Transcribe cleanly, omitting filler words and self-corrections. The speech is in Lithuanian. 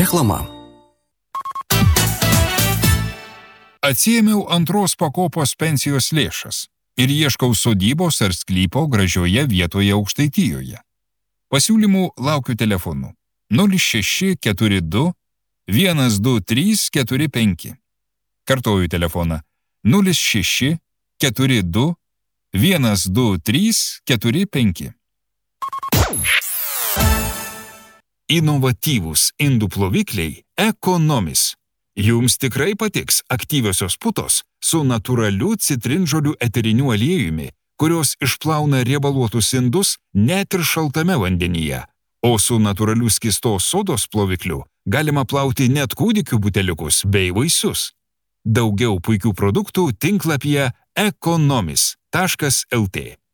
Reklama. Atsiėmiau antros pakopos pensijos lėšas ir ieškau sodybos ar sklypo gražioje vietoje Aukštaitijoje. Pasiūlymų laukiu telefonu 0642 12345. Kartoju telefoną 0642 12345. Inovatyvūs indų plovikliai Economis. Jums tikrai patiks aktyviosios putos su natūraliu citrinžolių eteriniu aliejumi, kurios išplauna riebaluotus indus net ir šaltame vandenyje, o su natūraliu skystos sodos plovikliu galima plauti net kūdikių buteliukus bei vaisius. Daugiau puikių produktų tinklapyje economis.lt.